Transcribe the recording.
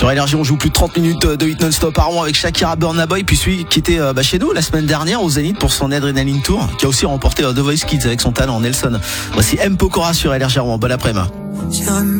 Sur LRJ, on joue plus de 30 minutes de hit non-stop par an avec Shakira, Burna Boy, puis celui qui était chez nous la semaine dernière au Zénith pour son Adrenaline Tour, qui a aussi remporté The Voice Kids avec son talent, Nelson. Voici M. Pokora sur LRJ Rouen. Bon après-midi.